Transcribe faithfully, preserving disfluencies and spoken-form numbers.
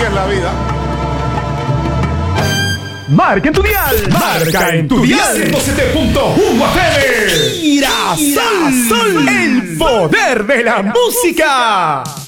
Así es la vida. Marca en tu dial. Marca en tu dial. ciento siete punto uno F M. Mira, Sol, Sol, el poder de la música.